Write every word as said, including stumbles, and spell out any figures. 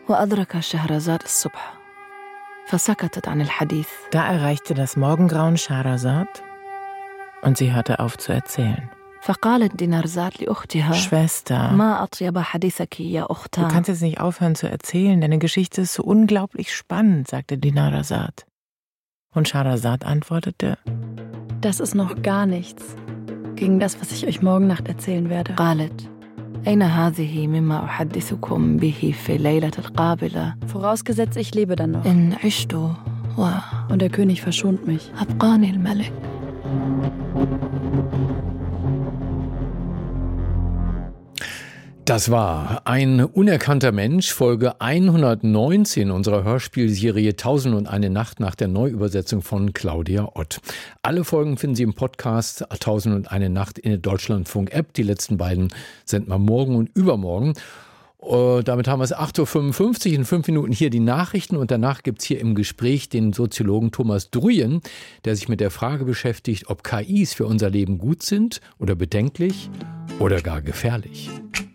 وأدرك شهرزاد الصبح فسكتت عن الحديث. Da erreichte das Morgengrauen Schahrazad und sie hörte auf zu erzählen. فقالت دينارزاد لأختها Schwester, ما أطيب حديثك يا du أختان. kannst jetzt nicht aufhören zu erzählen, deine Geschichte ist so unglaublich spannend, sagte Dinarzad. Und Schahrazad antwortete: Das ist noch gar nichts gegen das, was ich euch morgen Nacht erzählen werde. قالت أين هذه مما أحدثكم به في الليلة القابلة Vorausgesetzt, ich lebe dann noch. إن عشت Und der König verschont mich. وأبقاني الملك. Das war Ein unerkannter Mensch, Folge hundertneunzehn unserer Hörspielserie Tausend und eine Nacht nach der Neuübersetzung von Claudia Ott. Alle Folgen finden Sie im Podcast Tausend und eine Nacht in der Deutschlandfunk-App. Die letzten beiden senden wir morgen und übermorgen. Uh, damit haben wir es acht Uhr fünfundfünfzig, in fünf Minuten hier die Nachrichten und danach gibt es hier im Gespräch den Soziologen Thomas Druyen, der sich mit der Frage beschäftigt, ob K Is für unser Leben gut sind oder bedenklich oder gar gefährlich.